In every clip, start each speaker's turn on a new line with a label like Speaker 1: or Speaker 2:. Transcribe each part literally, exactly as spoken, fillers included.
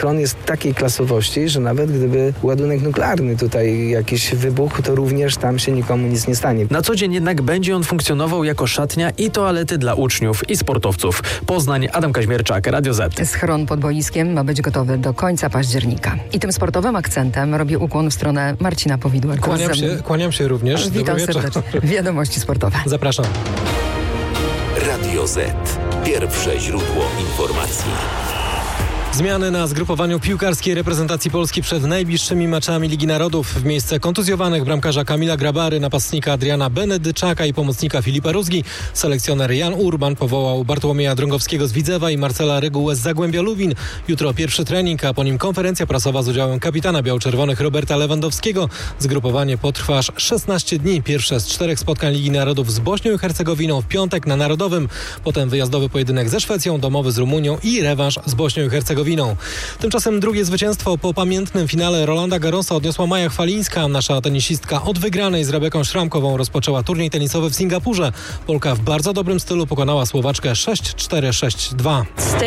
Speaker 1: schron jest takiej klasowości, że nawet gdyby ładunek nuklearny tutaj jakiś wybuchł, to również tam się nikomu nic nie stanie.
Speaker 2: Na co dzień jednak będzie on funkcjonował jako szatnia i toalety dla uczniów i sportowców. Poznań, Adam Kaźmierczak, Radio Z.
Speaker 3: Schron pod boiskiem ma być gotowy do końca października. I tym sportowym akcentem robię ukłon w stronę Marcina Powidła.
Speaker 4: Kłaniam się, kłaniam się również.
Speaker 3: Witam serdecznie. Wiadomości sportowe.
Speaker 4: Zapraszam.
Speaker 5: Radio Z. Pierwsze źródło informacji.
Speaker 4: Zmiany na zgrupowaniu piłkarskiej reprezentacji Polski przed najbliższymi meczami Ligi Narodów. W miejsce kontuzjowanych bramkarza Kamila Grabary, napastnika Adriana Benedyczaka i pomocnika Filipa Rózgi selekcjoner Jan Urban powołał Bartłomieja Drągowskiego z Widzewa i Marcela Regułę z Zagłębia Lubin. Jutro pierwszy trening, a po nim konferencja prasowa z udziałem kapitana biało-czerwonych Roberta Lewandowskiego. Zgrupowanie potrwa aż szesnaście dni. Pierwsze z czterech spotkań Ligi Narodów z Bośnią i Hercegowiną w piątek na Narodowym. Potem wyjazdowy pojedynek ze Szwecją, domowy z Rumunią i rewanż z Bośnią i Hercegowiną. Tymczasem drugie zwycięstwo po pamiętnym finale Rolanda Garrosa odniosła Maja Chwalińska. Nasza tenisistka od wygranej z Rebeką Szramkową rozpoczęła turniej tenisowy w Singapurze. Polka w bardzo dobrym stylu pokonała Słowaczkę sześć cztery sześć dwa.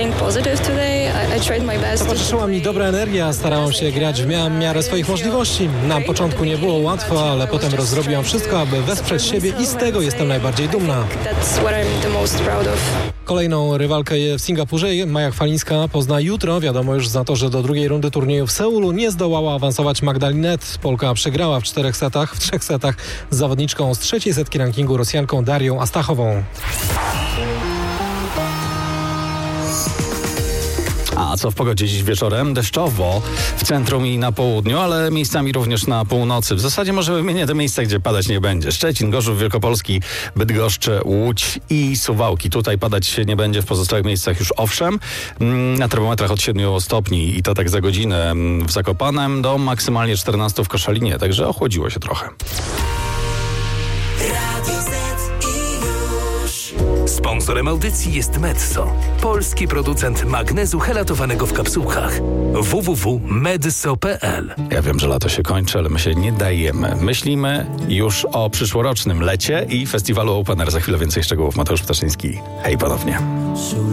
Speaker 4: Towarzyszyła mi dobra energia, starałam się grać w mia- miarę swoich możliwości. Na początku nie było łatwo, ale potem rozrobiłam wszystko, aby wesprzeć siebie i z tego jestem najbardziej dumna. Kolejną rywalkę w Singapurze Maja Chwalińska pozna jutro. Wiadomo już za to, że do drugiej rundy turnieju w Seulu nie zdołała awansować Magdalinet. Polka przegrała w czterech setach, w trzech setach z zawodniczką z trzeciej setki rankingu Rosjanką Darią Astachową.
Speaker 6: A co w pogodzie dziś wieczorem? Deszczowo w centrum i na południu, ale miejscami również na północy. W zasadzie może wymienię te miejsca, gdzie padać nie będzie. Szczecin, Gorzów Wielkopolski, Bydgoszcz, Łódź i Suwałki. Tutaj padać nie będzie, w pozostałych miejscach już owszem. Na termometrach od siedmiu stopni i to tak za godzinę w Zakopanem do maksymalnie czternastu w Koszalinie, także ochłodziło się trochę.
Speaker 5: Sponsorem audycji jest Metso, polski producent magnezu helatowanego w kapsułkach. w w w kropka medso kropka p l.
Speaker 6: Ja wiem, że lato się kończy, ale my się nie dajemy. Myślimy już o przyszłorocznym lecie i festiwalu Open Air. Za chwilę więcej szczegółów. Mateusz Ptaszyński. Hej ponownie.